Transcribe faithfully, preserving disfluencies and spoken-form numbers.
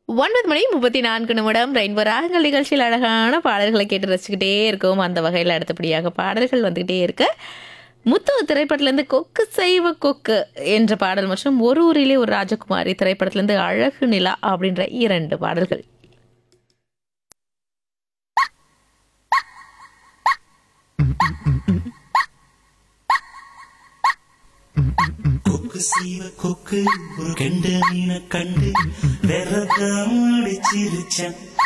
ஒன்பது மணி முப்பத்தி நான்கு நிமிடம் ரெயின்போ ராகங்கள் நிகழ்ச்சியில் அழகான பாடல்களை கேட்டு ரசிச்சுக்கிட்டே இருக்கோம். அந்த வகையில் அடுத்தபடியாக பாடல்கள் வந்துக்கிட்டே இருக்கு. முத்து திரைப்படத்திலேருந்து கொக்கு செய்வ கொக்கு என்ற பாடல் மற்றும் ஒரு ஊரிலே ஒரு ராஜகுமாரி திரைப்படத்திலேருந்து அழகு நிலா அப்படின்ற இரண்டு பாடல்கள். கொக்கு செய்வ கொக்கு ஒரு கெண்ட மீனை கண்டு விரதாடி சிரிச்சேன்.